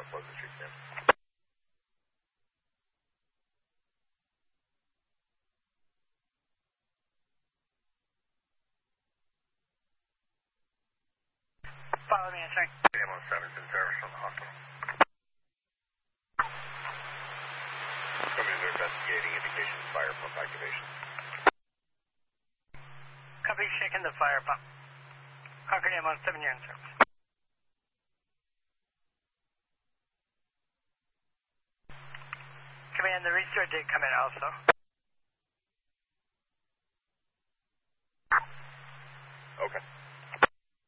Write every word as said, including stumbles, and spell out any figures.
Pleasant Street, Sam. Follow me, answering. Ambulance seven's in service from the hospital. Companies are investigating indications of fire pump activation. Copy, shaking the fire pump. Concord Ambulance seven, you're in service. Command, the restart date come in also.